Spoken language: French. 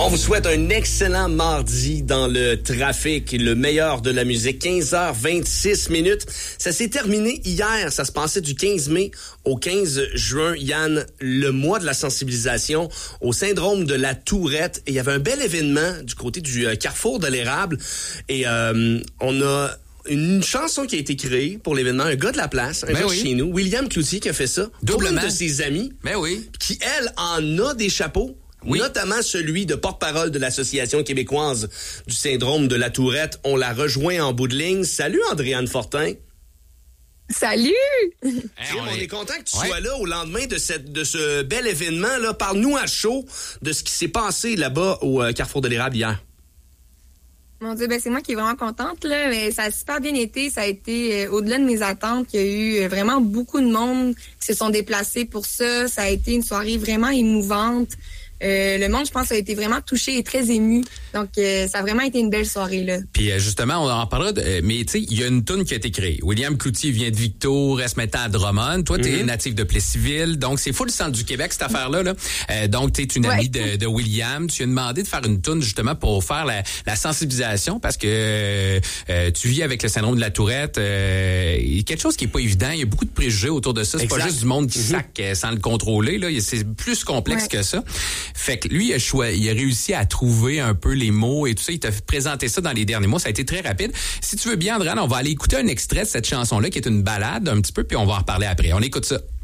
vous souhaite un excellent mardi dans le trafic, le meilleur de la musique, 15h26. Ça s'est terminé hier, ça se passait du 15 mai au 15 juin. Yann, le mois de la sensibilisation au syndrome de la Tourette. Et il y avait un bel événement du côté du Carrefour de l'Érable. Et on a une chanson qui a été créée pour l'événement, un gars de la place, un gars de chez nous, William Cloutier, qui a fait ça. Doublement. Une de ses amis, qui, elle, en a des chapeaux. Oui. Notamment celui de porte-parole de l'Association québécoise du syndrome de la Tourette. On l'a rejoint en bout de ligne. Salut, Andréane Fortin. Salut! On est content que tu sois là au lendemain de ce bel événement. Là. Parle-nous à chaud de ce qui s'est passé là-bas au Carrefour de l'Érable hier. Mon Dieu, c'est moi qui est vraiment contente, là. Mais ça a super bien été. Ça a été au-delà de mes attentes. Il y a eu vraiment beaucoup de monde qui se sont déplacés pour ça. Ça a été une soirée vraiment émouvante. Le monde, je pense, a été vraiment touché et très ému. Donc, ça a vraiment été une belle soirée, là. Puis, justement, on en parlera, mais tu sais, il y a une toune qui a été créée. William Cloutier vient de Victo, reste maintenant à Drummond. Toi, t'es natif de Plessisville. Donc, c'est full centre du Québec, cette affaire-là, là. Donc, t'es une amie de William. Tu as demandé de faire une toune, justement, pour faire la sensibilisation parce que tu vis avec le syndrome de la Tourette. Quelque chose qui est pas évident. Il y a beaucoup de préjugés autour de ça. C'est pas juste du monde qui sac sans le contrôler, là. C'est plus complexe que ça. Fait que lui, il a réussi à trouver un peu les mots et tout ça. Il t'a présenté ça dans les derniers mois. Ça a été très rapide. Si tu veux bien, Andréane, on va aller écouter un extrait de cette chanson-là qui est une ballade un petit peu, puis on va en reparler après. On écoute ça.